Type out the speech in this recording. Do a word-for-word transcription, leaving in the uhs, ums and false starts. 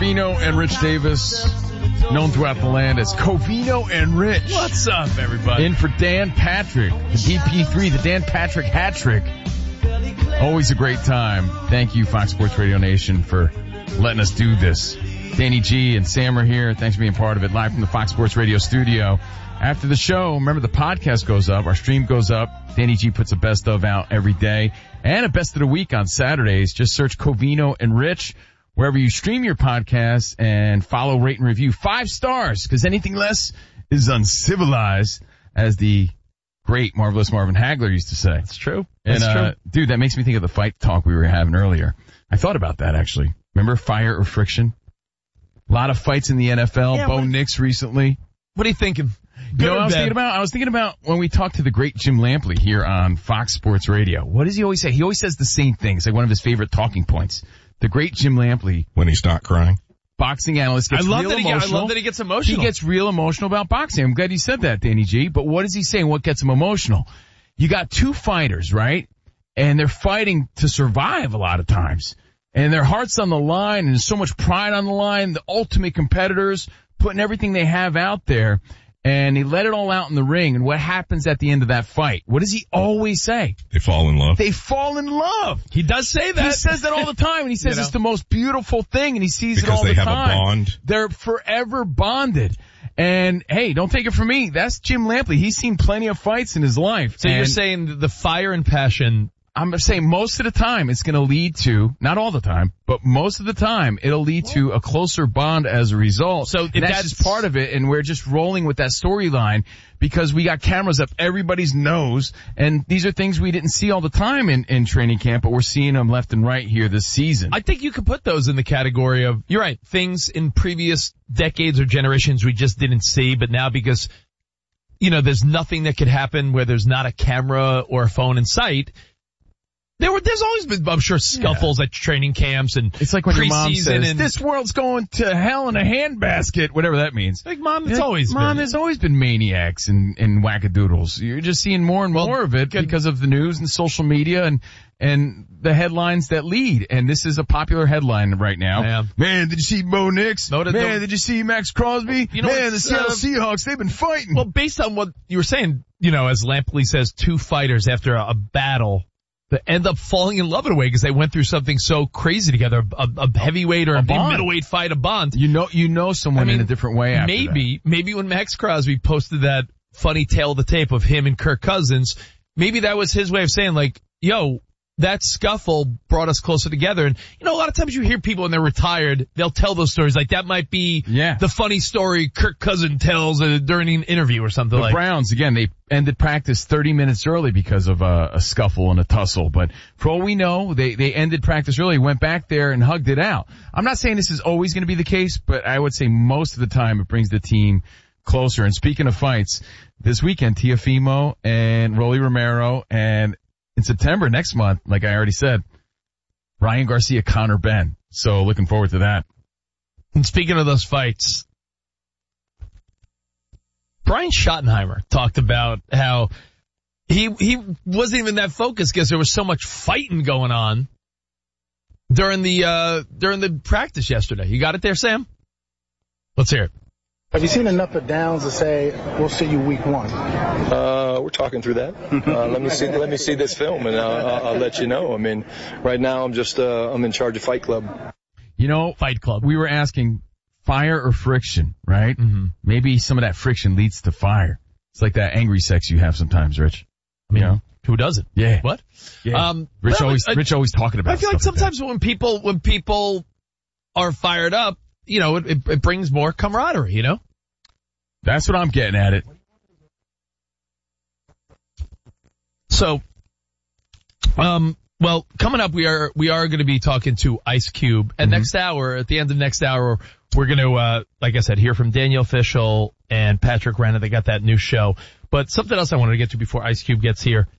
Covino and Rich Davis, known throughout the land as Covino and Rich. What's up, everybody? In for Dan Patrick, the D P three, the Dan Patrick hat trick. Always a great time. Thank you, Fox Sports Radio Nation, for letting us do this. Danny G and Sam are here. Thanks for being part of it. Live from the Fox Sports Radio studio. After the show, remember the podcast goes up, our stream goes up. Danny G puts a best of out every day and a best of the week on Saturdays. Just search Covino and Rich wherever you stream your podcast and follow, rate, and review. Five stars, because anything less is uncivilized, as the great, marvelous Marvin Hagler used to say. That's true. That's and, uh, true. Dude, that makes me think of the fight talk we were having earlier. I thought about that, actually. Remember Fire or Friction? A lot of fights in the N F L. Yeah, Bo what, Nix recently. What are you thinking? You know what I was thinking about? I was thinking about when we talked to the great Jim Lampley here on Fox Sports Radio. What does he always say? He always says the same thing. It's like one of his favorite talking points. The great Jim Lampley. When he's not crying. Boxing analyst gets I love real that he, emotional. I love that he gets emotional. He gets real emotional about boxing. I'm glad you said that, Danny G. But what is he saying? What gets him emotional? You got two fighters, right? And they're fighting to survive a lot of times. And their heart's on the line, and there's so much pride on the line. The ultimate competitors putting everything they have out there. And they let it all out in the ring. And what happens at the end of that fight? What does he always say? They fall in love. They fall in love. He does say that. He says that all the time. And he says you know? It's the most beautiful thing. And he sees because it all the time. time. Because they have a bond. They're forever bonded. And hey, don't take it from me. That's Jim Lampley. He's seen plenty of fights in his life. So and you're saying the fire and passion. I'm saying most of the time it's going to lead to, not all the time, but most of the time it'll lead to a closer bond as a result. So and that's, that's just part of it, and we're just rolling with that storyline because we got cameras up everybody's nose, and these are things we didn't see all the time in, in training camp, but we're seeing them left and right here this season. I think you could put those in the category of, you're right, things in previous decades or generations we just didn't see, but now because, you know, there's nothing that could happen where there's not a camera or a phone in sight. There were, there's always been, I'm sure, scuffles yeah. at training camps and it's like when your mom says, and, this world's going to hell in a handbasket, whatever that means. Like, Mom, it's like, always Mom, been. there's always been maniacs and, and wackadoodles. You're just seeing more and well, more of it good. because of the news and social media and, and the headlines that lead. And this is a popular headline right now. Yeah. Man, did you see Bo Nix? No, Man, no. did you see Max Crosby? You know, Man, the Seattle uh, Seahawks, they've been fighting. Well, based on what you were saying, you know, as Lampley says, two fighters after a, a battle that end up falling in love in a way because they went through something so crazy together, a, a heavyweight or a, a middleweight fight, a bond. You know, you know someone I mean, in a different way after maybe, that. Maybe when Max Crosby posted that funny tale of the tape of him and Kirk Cousins, maybe that was his way of saying like, yo, that scuffle brought us closer together. And, you know, a lot of times you hear people when they're retired, they'll tell those stories. Like, that might be yeah. the funny story Kirk Cousins tells uh, during an interview or something the like that. The Browns, again, they ended practice thirty minutes early because of a, a scuffle and a tussle. But for all we know, they, they ended practice early, went back there and hugged it out. I'm not saying this is always going to be the case, but I would say most of the time it brings the team closer. And speaking of fights, this weekend, Teofimo and Rolly Romero, and in September, next month, like I already said, Ryan Garcia, Conor Benn. So looking forward to that. And speaking of those fights, Brian Schottenheimer talked about how he he wasn't even that focused because there was so much fighting going on during the uh during the practice yesterday. You got it there, Sam? Let's hear it. Have you seen enough of downs to say we'll see you week one? Uh, we're talking through that. Uh, let me see. Let me see this film, and I'll, I'll, I'll let you know. I mean, right now I'm just uh, I'm in charge of Fight Club. You know, Fight Club. We were asking fire or friction, right? Mm-hmm. Maybe some of that friction leads to fire. It's like that angry sex you have sometimes, Rich. I mean, you know? Who doesn't? Yeah. What? Yeah. Um, Rich well, always, I, Rich always talking about. I feel like stuff sometimes like when people when people are fired up, you know, it, it, it brings more camaraderie. You know. That's what I'm getting at it. So, um, well, coming up, we are we are going to be talking to Ice Cube, and Mm-hmm. next hour, at the end of next hour, we're going to, uh, like I said, hear from Daniel Fishel and Patrick Renna. They got that new show. But something else I wanted to get to before Ice Cube gets here.